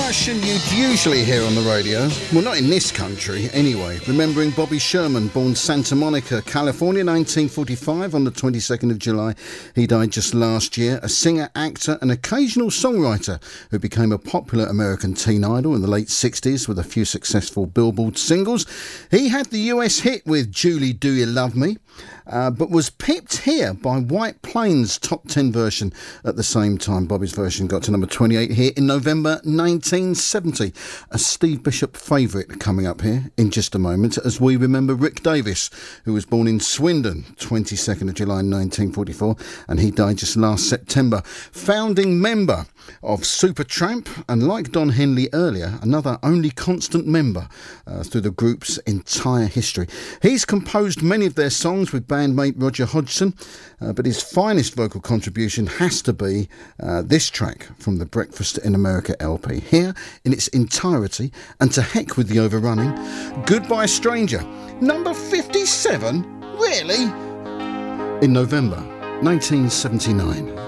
version you'd usually hear on the radio. Well, not in this country, anyway. Remembering Bobby Sherman, born Santa Monica, California, 1945, on the 22nd of July. He died just last year. A singer, actor and occasional songwriter who became a popular American teen idol in the late 60s with a few successful Billboard singles. He had the US hit with Julie, Do You Love Me? But was pipped here by White Plains' top 10 version at the same time. Bobby's version got to number 28 here in November 1970. A Steve Bishop favourite coming up here in just a moment as we remember Rick Davis, who was born in Swindon, 22nd of July 1944, and he died just last September. Founding member of Supertramp, and like Don Henley earlier, another only constant member through the group's entire history. He's composed many of their songs with bandmate Roger Hodgson, but his finest vocal contribution has to be this track from the Breakfast in America LP. Here in its entirety, and to heck with the overrunning, Goodbye Stranger, number 57? Really? In November 1979.